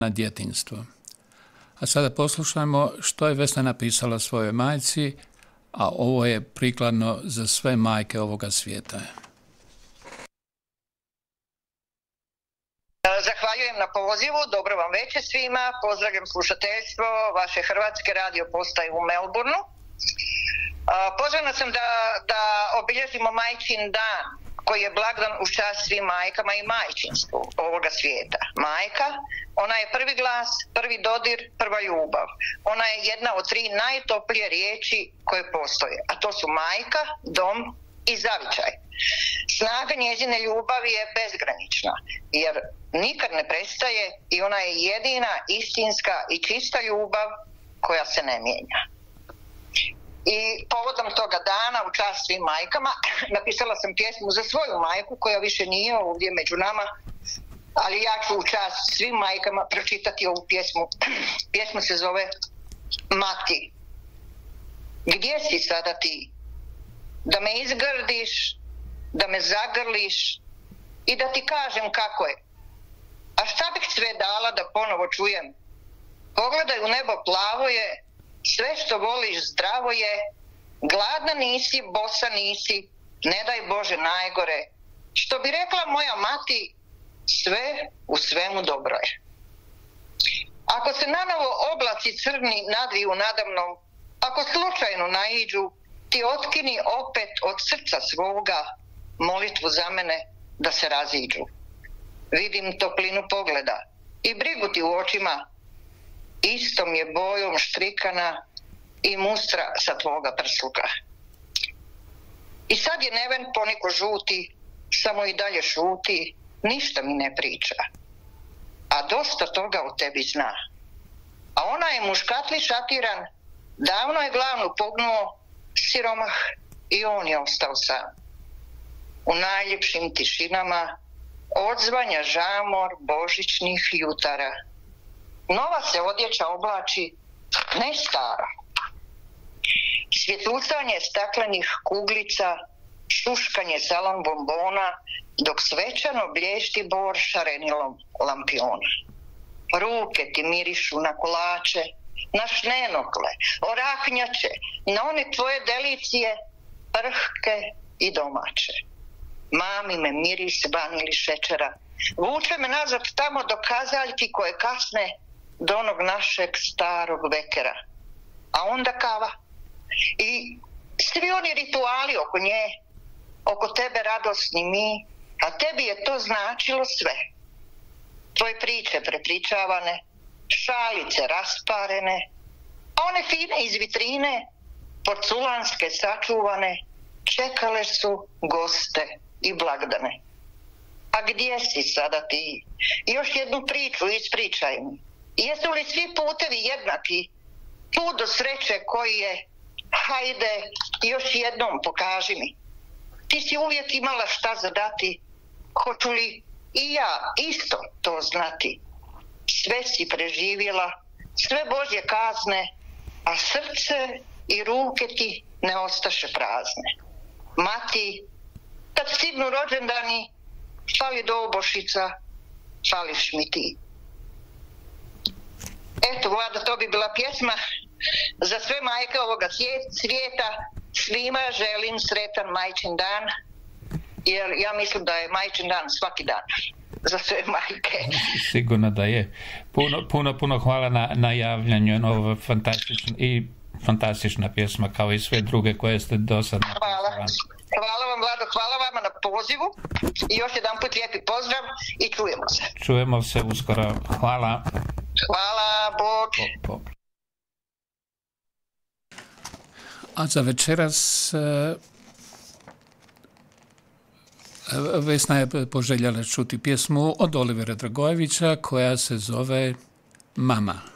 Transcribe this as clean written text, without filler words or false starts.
na djetinjstvo. A sada poslušajmo što je Vesna napisala svojoj majci, a ovo je prikladno za sve majke ovoga svijeta. Zahvaljujem na pozivu, dobro vam večer svima, pozdravljam slušateljstvo vaše hrvatske radio postaje u Melbourneu. Pozvana sam da obilježimo Majčin dan, koji je blagdan u čast svim majkama i majčinstvu ovoga svijeta. Majka, ona je prvi glas, prvi dodir, prva ljubav. Ona je jedna od 3 najtoplije riječi koje postoje, a to su majka, dom i zavičaj. Snaga njezine ljubavi je bezgranična, jer nikad ne prestaje i ona je jedina istinska i čista ljubav koja se ne mijenja. I povodom toga dana, u čast svim majkama, napisala sam pjesmu za svoju majku koja više nije ovdje među nama, ali ja ću u čast svim majkama pročitati ovu pjesmu. Pjesma se zove Mati. Gdje si sada ti? Da me izgrdiš, da me zagrliš i da ti kažem kako je. A šta bih sve dala da ponovo čujem? Pogledaj u nebo, plavo je, sve što voliš zdravo je, gladna nisi, bosa nisi, ne daj Bože najgore. Što bi rekla moja mati, sve u svemu dobro je. Ako se nanovo oblaci crni nadviju nadamnom, ako slučajno naiđu, ti otkini opet od srca svoga molitvu za mene da se raziđu. Vidim toplinu pogleda i brigu ti u očima, istom je bojom štrikana i mustra sa tvoga prsluka. I sad je neven poniko žuti, samo i dalje šuti, ništa mi ne priča. A dosta toga o tebi zna. A ona je muškatli šatiran, davno je glavnu pognuo, siromah i on je ostao sam. U najljepšim tišinama odzvanja žamor božićnih jutara. Nova se odjeća oblači, ne stara. Svjetlucanje staklenih kuglica, šuškanje salon bombona, dok svečano blješti bor šarenilom lampiona. Ruke ti mirišu na kolače, na šnenokle, orahnjače, na one tvoje delicije, prhke i domaće. Mami me miris vanili šećera, vuče me nazad tamo do kazaljki koje kasne do onog našeg starog vekera. A onda kava. I svi oni rituali oko nje, oko tebe radosni mi, a tebi je to značilo sve. Tvoje priče prepričavane, šalice rasparene, a one fine iz vitrine, porculanske sačuvane, čekale su goste i blagdane. A gdje si sada ti? Još jednu priču ispričaj mi. Jesu li svi putevi jednaki? Put do sreće koji je? Hajde, još jednom pokaži mi. Ti si uvijek imala šta zadati. Hoću li i ja isto to znati? Sve si preživjela, sve Božje kazne, a srce i ruke ti ne ostaše prazne. Mati, kad stignu rođendani, fali dobošica, fališ mi ti. Eto, Vlada, to bi bila pjesma za sve majke ovoga svijeta. Svima želim sretan Majčin dan, jer ja mislim da je Majčin dan svaki dan za sve majke. Sigurno da je. Puno hvala na javljanju. Ovo fantastična pjesma, kao i sve druge koje ste do sada napisali. Hvala vam, Vlado, hvala vama na pozivu i još jedan put lijepi pozdrav i čujemo se. Čujemo se uskoro. Hvala. Hvala, Bog. A za večeras Vesna je poželjela čuti pjesmu od Olivera Dragojevića koja se zove Mama.